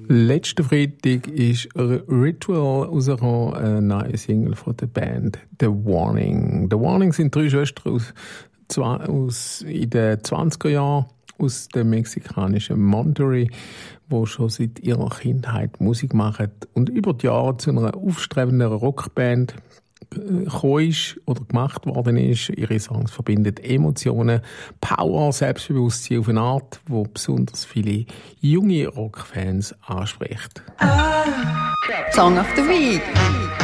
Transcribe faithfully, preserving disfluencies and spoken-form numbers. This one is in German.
Letzten Freitag ist Ritual rausgekommen, eine neue Single von der Band The Warning. The Warning sind drei Schwestern aus, aus in den zwanziger Jahren aus dem mexikanischen Monterrey, die schon seit ihrer Kindheit Musik machen und über die Jahre zu einer aufstrebenden Rockband gekommen ist oder gemacht worden ist. Ihre Songs verbinden Emotionen, Power, Selbstbewusstsein auf eine Art, die besonders viele junge Rockfans anspricht. Song of the Week.